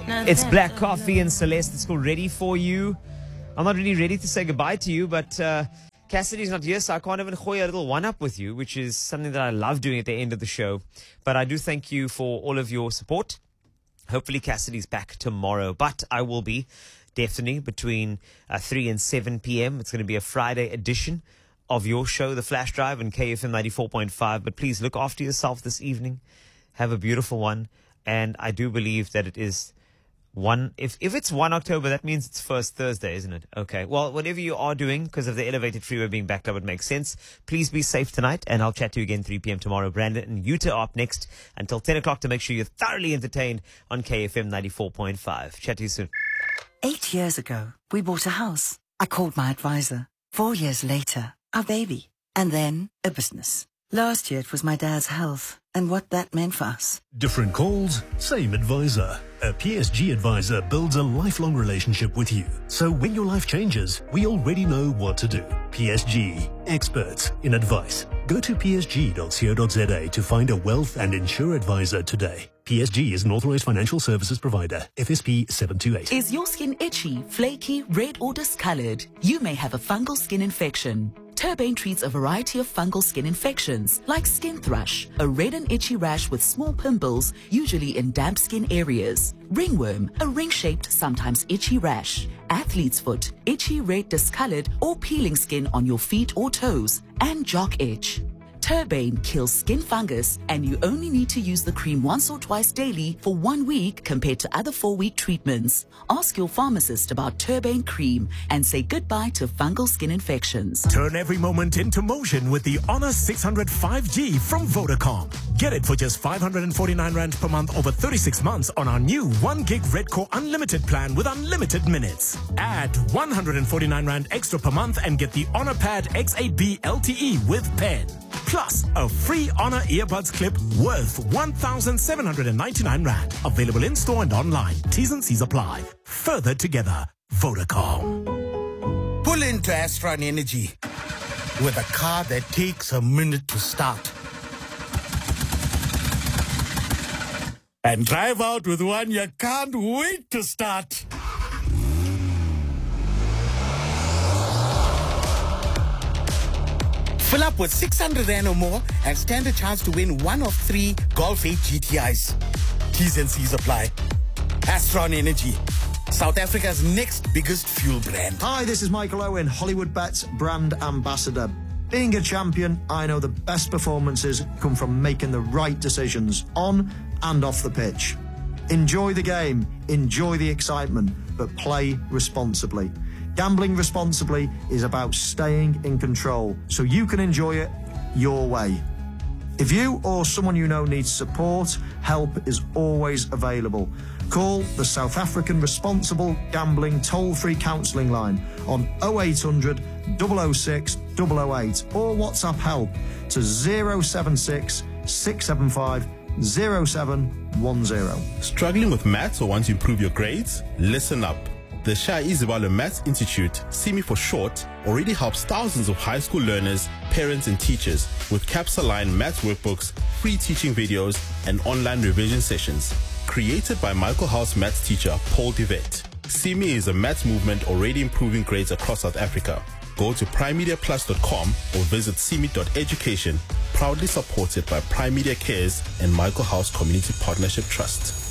It's Black Coffee and Celeste. It's called Ready For You. I'm not really ready to say goodbye to you, but Cassidy's not here, so I can't even hoy a little one-up with you, which is something that I love doing at the end of the show. But I do thank you for all of your support. Hopefully Cassidy's back tomorrow, but I will be definitely between 3 and 7 p.m. It's going to be a Friday edition of your show, The Flash Drive, on KFM 94.5. But please look after yourself this evening. Have a beautiful one. And I do believe that it is if it's 1 October, that means it's first Thursday, isn't it? Okay. Well, whatever you are doing, because of the elevated freeway being backed up, it makes sense. Please be safe tonight, and I'll chat to you again 3 p.m. tomorrow. Brandon and Yuta are up next until 10 o'clock to make sure you're thoroughly entertained on KFM 94.5. Chat to you soon. 8 years ago, we bought a house. I called my advisor. 4 years later, our baby. And then a business. Last year, it was my dad's health and what that meant for us. Different calls, same advisor. A PSG advisor builds a lifelong relationship with you. So when your life changes, we already know what to do. PSG, experts in advice. Go to psg.co.za to find a wealth and insure advisor today. PSG is an authorized financial services provider. FSP 728. Is your skin itchy, flaky, red or discolored? You may have a fungal skin infection. Turbane treats a variety of fungal skin infections like skin thrush, a red and itchy rash with small pimples, usually in damp skin areas, ringworm, a ring-shaped, sometimes itchy rash, athlete's foot, itchy red discolored or peeling skin on your feet or toes, and jock itch. Turbane kills skin fungus, and you only need to use the cream once or twice daily for 1 week compared to other 4-week treatments. Ask your pharmacist about Turbane cream and say goodbye to fungal skin infections. Turn every moment into motion with the Honor 600 5G from Vodacom. Get it for just 549 Rand per month over 36 months on our new 1 gig Redcore Unlimited plan with unlimited minutes. Add 149 Rand extra per month and get the Honor Pad X8B LTE with pen. Plus, a free Honor earbuds clip worth 1,799 Rand. Available in-store and online. T's and C's apply. Further together, Vodacom. Pull into Astron Energy with a car that takes a minute to start. And drive out with one you can't wait to start. Fill up with 600 Rand or more and stand a chance to win one of 3 Golf 8 GTIs. T's and C's apply. Astron Energy, South Africa's next biggest fuel brand. Hi, this is Michael Owen, Hollywood Bets brand ambassador. Being a champion, I know the best performances come from making the right decisions on and off the pitch. Enjoy the game, enjoy the excitement, but play responsibly. Gambling responsibly is about staying in control so you can enjoy it your way. If you or someone you know needs support, help is always available. Call the South African Responsible Gambling toll-free counselling line on 0800 006 008 or WhatsApp help to 076 675 0710. Struggling with maths or want to improve your grades? Listen up. The Shah Izibalo Maths Institute, SIMI for short, already helps thousands of high school learners, parents and teachers with CAPS-aligned maths workbooks, free teaching videos, and online revision sessions. Created by Michael House maths teacher Paul Devet, SIMI is a maths movement already improving grades across South Africa. Go to primemediaplus.com or visit simi.education, proudly supported by Prime Media Cares and Michael House Community Partnership Trust.